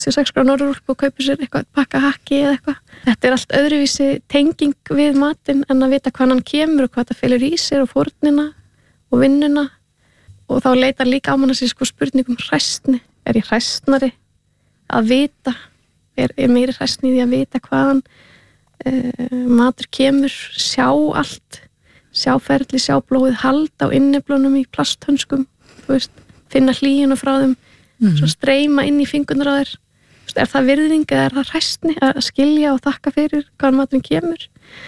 sér 6 grána norðurúlpu og kaupir sér eitthvað pakka hakki eða eitthvað. Þetta allt öðruvísi tenging við matinn en að vita hvaðan hann kemur og hvað það felur í sér og fórnina og vinnuna og þá leitar líka á manna sér spurningum hræstni. Er ég hræstnari? Að vita, er meiri hræstni í því að vita hvaðan matur kemur, sjá allt, sjá ferli, sjá blóðið halda á innyflunum í plasthönskum, finna hlýjuna frá þeim, svo streyma inn í fingurnar á þér. Er það virðing eða er það hræstni að skilja og þakka fyrir hvaðan maturinn kemur?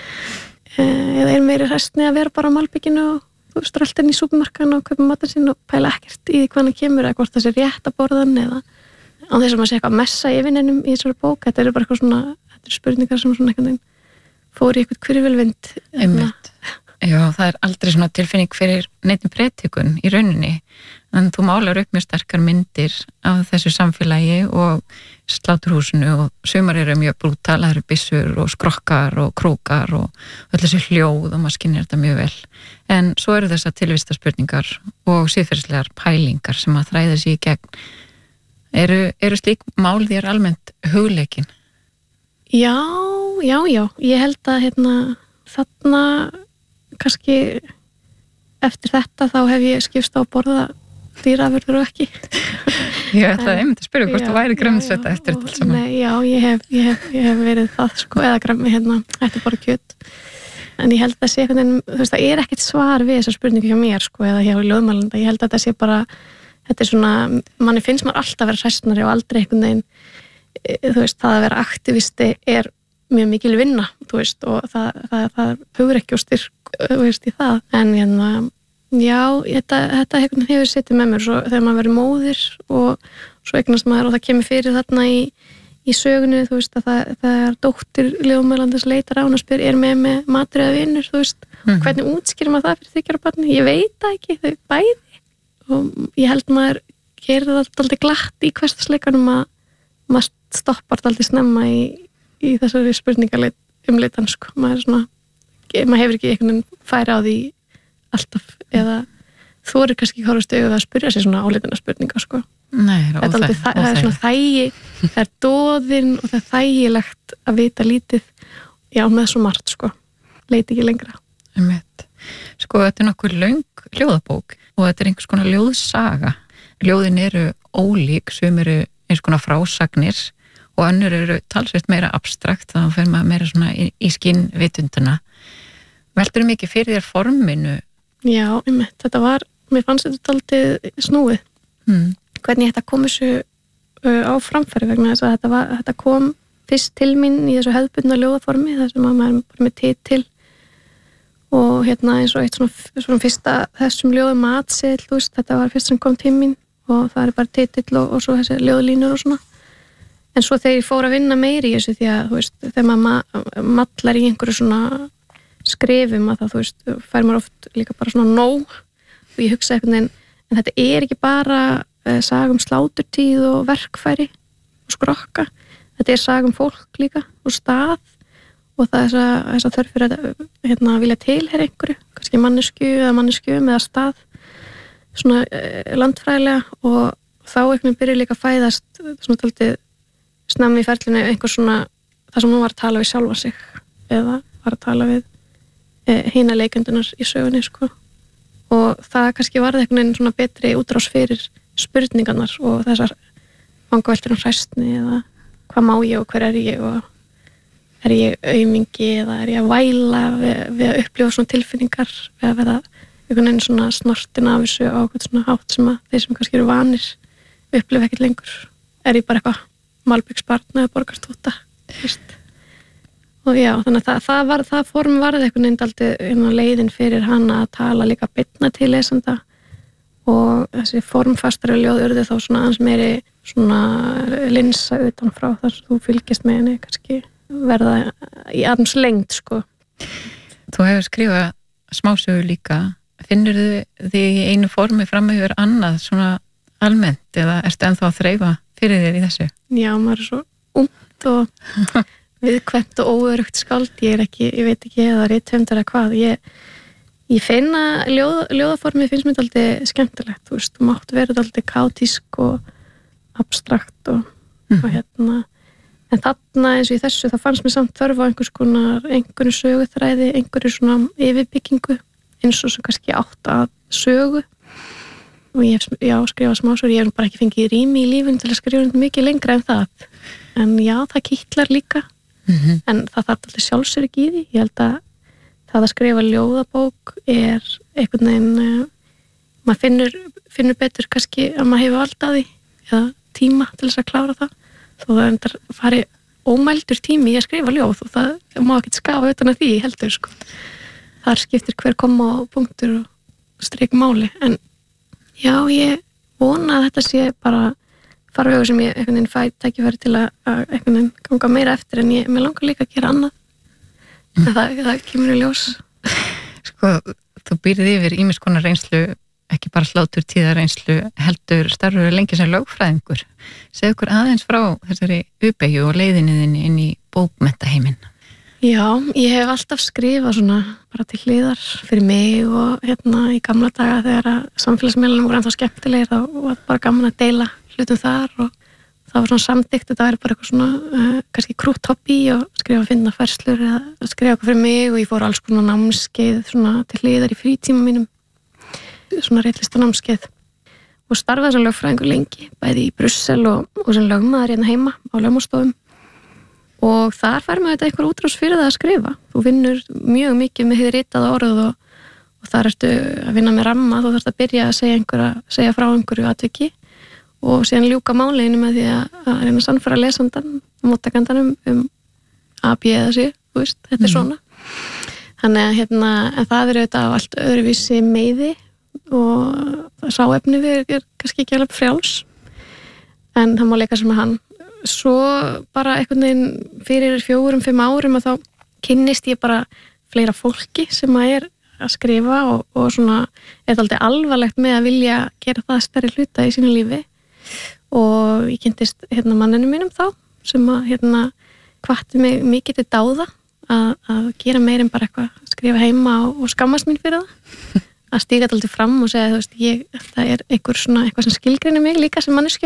Eða er meiri hræstni að vera bara á malbygginu og rölta inn í súpermarkaðinu og kaupa matinn sinn og pæla ekkert í því hvaðan hann kemur eða hvort það sé rétt að borðan eða á þess að maður sé eitthvað messa í yfirneinum í þessari bók. Þetta eru bara eitthvað svona, þetta eru spurningar sem svona einhvern veginn fór í eitthvað hvirfilvind. Einmitt. Já, það er aldrei svona tilfinning fyrir neitt predikun í rauninni, en þú málar upp mjög sterkar myndir af þessu samfélagi og sláturhúsinu og sumar eru mjög brútal, það eru byssur og skrokkar og krókar og öll þessi hljóð og maður skynjar þetta mjög vel. En svo eru þessar tilvistarspurningar og siðferðislegar pælingar sem að þræða sig í gegn. Eru slík mál þér almennt hugleikin? Já, ég held að þarna kannski eftir þetta þá hef ég skipst á að borða dýraafurðir og ekki. Ég ætlaði einmitt að spyrja hvort þú væri grænmetisveita eftir þetta allt saman. Nei, já, ég hef verið það eða ætti bara kjöt. En ég held að það sé það er ekkert svar við þessar spurningu hjá mér eða hjá ljóðmælanda. Ég held að þetta sé bara, þetta svona, manni finnst maður alltaf að vera hræstnari og aldrei einhvern veginn, það að vera aktivisti er mjög mikil vinna, og það hugur ekki og styrk, í það. En já, þetta hefur sittið með mér svo þegar maður verið móðir og svo eignast maður og það kemur fyrir þarna í sögunni, að það er dóttir ljóðmælandans leitar á hann og spyr, er með matur eða vinur, hvernig útskýrir maður það fyrir þykjara barni? Ég veit það ekki, þau bæði. Og ég held maður gerir það alltaf glatt í hversdagsleikanum að maður stoppar alltaf snemma í þessari spurningaleit umleitan, maður hefur ekki einhvern veginn færi á því alltaf, eða þú eru kannski ekki horfast auðvitað að spyrja sér svona áleitina spurninga, Nei, það er svona það er doðinn og það er þægilegt að vita lítið, já, með svo margt, leiti ekki lengra. Þetta er nokkuð löng ljóðabók og þetta er einhvers konar ljóðsaga. Ljóðin eru ólík, sum eru eins konar frásagnir og önnur eru talsvert meira abstrakt, þá fer maður meira svona í skynvitundina. Veldur mikið fyrir þér forminu? Já, þetta var, mér fannst þetta dálítið snúið. Hvernig þetta kom þessu á framfæri vegna þess að þetta kom fyrst til mín í þessu hefðbundna ljóðaformi, þar sem maður bara með titil og eins og eitt svona fyrsta þessum ljóðum matseðl, þetta var fyrst sem kom til mín og það er bara titill og svo þessi ljóðlínur og svona. En svo þegar ég fór að vinna meiri í þessu því að, þegar maður mallar í einhverju svona skrifum að það, fær maður oft líka bara svona nóg og ég hugsa einhvern veginn, en þetta er ekki bara saga sláturtíð og verkfæri og skrokka, þetta er saga fólk líka og stað og það er þess að þörf fyrir að vilja tilheyra einhverju, kannski manneskjum eða stað svona landfræðilega og þá einhvern veginn byrja líka að fæðast svona taldið snemmi í ferlinu einhver svona, það sem hún var að tala við sjálfa sig eða var að tala við hina leikendunar í sögunni og það kannski varði einhvern veginn svona betri útrás fyrir spurningarnar og þessar vangaveltur hræstni eða hvað má ég og hver er ég og er ég aumingi eða er ég að væla við að upplifa svona tilfinningar við að vera einhvern veginn svona snortin af þessu á eitthvað svona hátt sem að þeir sem kannski eru vanir upplifa ekkert lengur, er ég bara eitthvað malbyggsbarn eða borgarstóta og já, þannig að það form varði einhvern veginn dálítið leiðin fyrir hana að tala líka bitna til lesenda og þessi formfastari ljóð urðu þá svona aðeins meiri svona linsa utanfrá þar sem þú fylgist með henni kannski verða í arms lengd Þú hefur skrifað smásögur líka, finnur þið í einu formi fram yfir annað svona almennt eða ertu ennþá að þreifa fyrir þér í þessu? Já, maður er svo ungt og viðkvæmt og óörugt skáld, ég veit ekki eða rithöfundar eða hvað, ég finna ljóðaformið finnst mér alltaf skemmtilegt, þú mátt vera alltaf kaotísk og abstrakt og og en þarna eins og í þessu þá fannst mér samt þörf á einhverju söguþræði, einhverju svona yfirbyggingu eins og svo kannski átt að sögu og ég hef skrifað smásögur, ég hef bara ekki fengið rými í lífun til að skrifa mikið lengra en það en já, það kittlar líka en það þarf alltaf sjálfsöryggi í því, ég held að það að skrifa ljóðabók einhvern veginn maður finnur betur kannski að maður hefur vald að því eða tíma til þess að klára það þó það endar fari ómældur tími í að skrifa ljóð og það má ekkert skafa utan að því heldur sko. Þar skiptir hver koma á punktur og strik máli en já, ég vona að þetta sé bara farvegur sem ég einhvern veginn fæ tækifæri til að einhvern veginn ganga meira eftir en mér langar líka að gera annað en það kemur í ljós. Sko, þú býrð yfir ýmis konar reynslu ekki bara slátur tíðarreynslu heldur starfur lengi sem lögfræðingur. Segðu okkur aðeins frá þessari uppeyju og leiðinniðinni inn í bókmenntaheiminn. Já, ég hef alltaf skrifað svona bara til hliðar fyrir mig og í gamla daga þegar að samfélagsmiðlunum voru ennþá skemmtilegir þá var bara gaman að deila hlutum þar og það var svona samþykkt, þetta væri bara eitthvað svona kannski krútt hobby og skrifa finna færslur eða skrifa okkur fyrir mig og ég fór alls konar námskeið svona til hliðar í frítíma mínum svona reitlistanámskeið og starfaði sem lögfræðingur lengi, bæði í Brussel og sem lögmaður hérna heima á lögmálstofum og þar fær maður þetta einhver útrás fyrir það að skrifa. Þú vinnur mjög mikið með hið ritaða orð og þar ertu að vinna með ramma, þú þarfst að byrja að segja frá einhverju atviki og síðan ljúka máleginu með því að reyna að sannfæra lesandan og móttakandanum A, B eða C, þú veist, þetta svona. Þannig að en það auðvitað á allt öðruvísi meiði og sáefni við kannski ekki alveg frjáls en það má leika sem hann svo bara einhvern veginn fyrir 4-5 árum að þá kynnist ég bara fleira fólki sem að skrifa og svona dálítið alvarlegt með að vilja gera það stærri hluta í sínu lífi og ég kynntist manninu mínum þá sem að hvatti mig mikið til dáða að gera meir en bara eitthvað skrifa heima og skammast mín fyrir það að stíga alltaf fram og segja, þú veist, það eitthvað sem skilgreinir mig líka sem manneskju.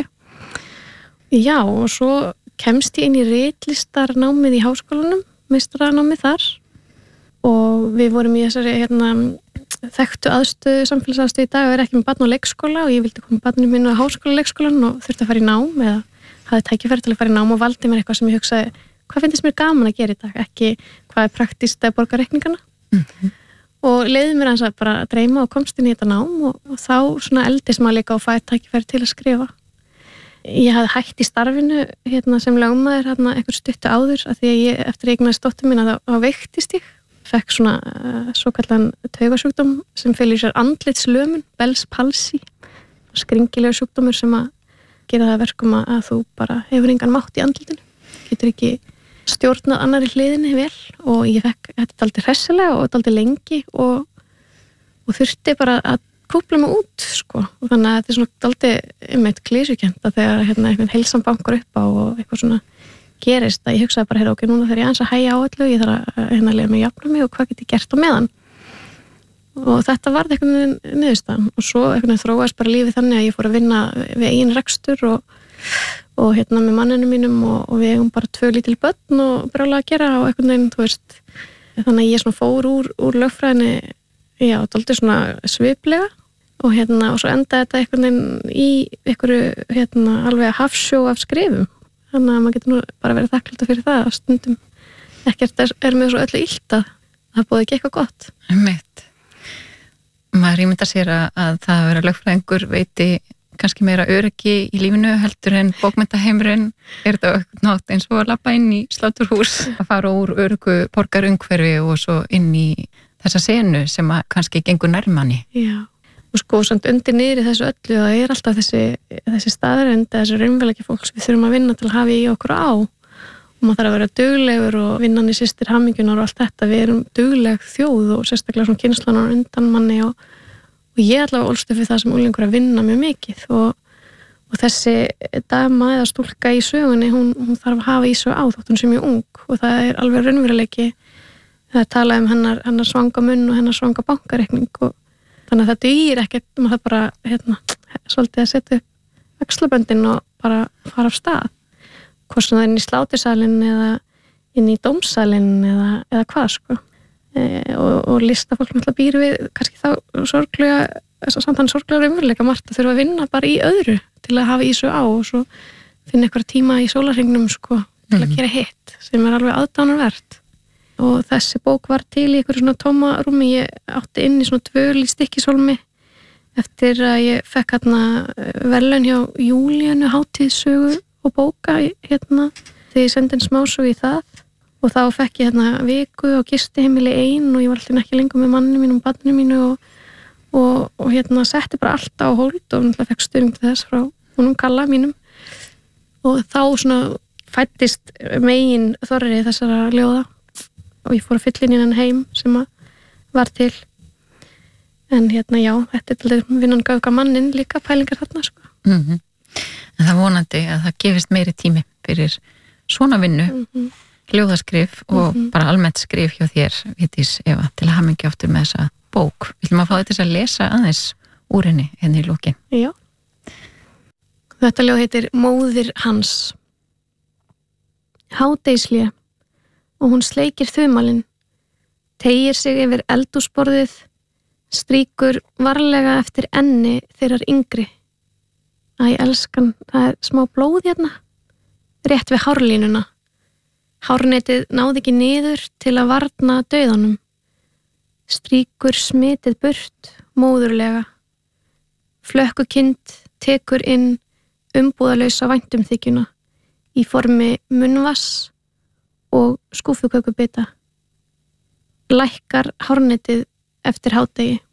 Já, og svo kemst ég inn í ritlistarnámið í háskólanum, meistaranámið þar og við vorum í þessari þekktu samfélagsaðstöðu í dag og ekki með barn á leikskóla og ég vildi koma barninu mínu á háskóla-leikskólan og þurfti að fara í nám eða hafði tækifæri til að fara í nám og valdi mér eitthvað sem ég hugsaði, hvað finnst mér gaman að gera í dag, ekki hvað praktískt að borga reikningana. Og leiði mér að bara dreyma og komst inn í þetta nám og þá svona eldist maður líka og fær tækifæri til að skrifa. Ég hafði hætt í starfinu sem lögmaður einhver stuttu áður af því að eftir ég eignaðist dóttur mína þá veiktist ég. Fekk svona svokallan taugasjúkdóm sem felur í sér andlitslömun, Bell's palsy, skringilegur sjúkdómur sem að gera það verkum að þú bara hefur engan mátt í andlitinu, getur ekki stjórnað annari hliðinni vel og ég fekk þetta dálítið hressilega og dálítið lengi og þurfti bara að kúpla mig út sko og þannig að þetta svona dálítið klísukent að þegar einhvern heilsan bankar upp á og eitthvað svona gerist að ég hugsaði bara, ok, núna þegar ég aðeins að hægja á öllu, ég þarf að lega mig jafna mig og hvað get ég gert á meðan og þetta varð einhvern niðurstaðan og svo einhvern þróaðist bara lífið þannig að ég fór að vinna við eigin rekstur og með manninu mínum og við eigum bara 2 lítil börn og brjálega að gera og einhvern veginn, þú veist þannig að ég svona fór úr lögfræðinni já, dálítið svona sviplega og svo endaði þetta einhvern veginn í einhverju alveg hafsjó af skrifum þannig að maður getur nú bara verið þakkláttur fyrir það að stundum ekkert með svo öllu illt að það búið ekki eitthvað gott. Maður ímyndar sér að það að vera lögfræðingur veiti kannski meira öryggi í lífinu heldur en bókmenntaheimurinn þetta nátt eins og að labba inn í sláturhús að fara úr öryggu borgarumhverfi og svo inn í þessa senu sem að kannski gengur nærmanni. Já, og sko samt undir niður í þessu öllu það alltaf þessi staðarend þessi raunveruleiki fólks við þurfum að vinna til að hafa í okkur á og maður þarf að vera duglegur og vinnan í systir hamingjunar og allt þetta, við erum dugleg þjóð og sérstaklega svona kynslanar undan manni og ég allavega ólst upp við það sem unglingur að vinna mjög mikið og þessi dama eða stúlka í sögunni, hún þarf að hafa í svo á þótt hún sem mjög ung og það alveg raunveruleiki það talað hennar svanga munn og hennar svanga bankareikning og þannig að það dugir ekkert, maður það bara svolítið að setja upp axlaböndin og bara fara af stað hvort sem það inn í slátursalinn eða inn í dómsalinn eða hvað sko. Og listafólk náttúrulega býr við kannski þá samtann sorglega raunveruleika margt að þurfa að vinna bara í öðru til að hafa í svo á og svo finna einhverja tíma í sólarhringnum sko til að gera hitt sem alveg aðdánarvert. Og þessi bók var til í einhverju svona tómarúmi, ég átti inn í svona dvöl í Stykkishólmi eftir að ég fekk verðlaun hjá Júlíönu hátíðssögu og bóka þegar ég sendi smásögu í það og þá fekk ég viku á gistiheimili ein og ég var alltaf ekki lengur með manninu mínu og barninu mínu og setti bara allt á hold og náttúrulega fekk stuðning til þess frá honum Kalla mínum og þá svona fæddist megin þorri þessara ljóða og ég fór að fylla inn í þennan heim sem var til en já, þetta til vinnan gauka mannin líka pælingar þarna sko. En það vonandi að það gefist meiri tími fyrir svona vinnu ljóðaskrif og bara almennt skrif hjá þér, Vigdís Eva, til að hamingja aftur með þessa bók. Viljum að fá þetta að lesa aðeins úr henni í lokin? Já. Þetta ljóð heitir Móðir hans. Hádegishlé og hún sleikir þumalinn, teygir sig yfir eldhúsborðið, strýkur varlega eftir enni þeirrar yngri. Æ, elskan, það smá blóð rétt við hárlínuna. Hárnetið náði ekki niður til að varna dauðanum. Strýkur smitið burt, móðurlega. Flökkukind tekur inn umbúðalausa væntumþykjuna í formi munnvass og skúfukökubita. Lækkar hárnetið eftir hádegi.